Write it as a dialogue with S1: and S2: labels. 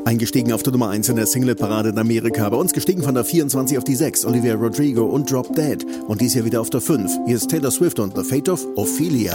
S1: Eingestiegen auf der Nummer 1 in der Singles-Parade in Amerika. Bei uns gestiegen von der 24 auf die 6. Olivia Rodrigo und Drop Dead. Und dies hier wieder auf der 5. Hier ist Taylor Swift und The Fate of Ophelia.